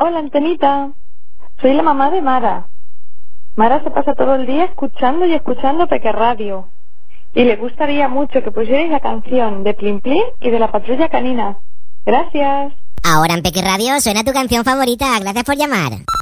Hola, Antenita. Soy la mamá de Mara. Mara se pasa todo el día escuchando y escuchando Peque Radio. Y le gustaría mucho que pusierais la canción de Plin Plin y de la Patrulla Canina. Gracias. Ahora en Peque Radio suena tu canción favorita. Gracias por llamar.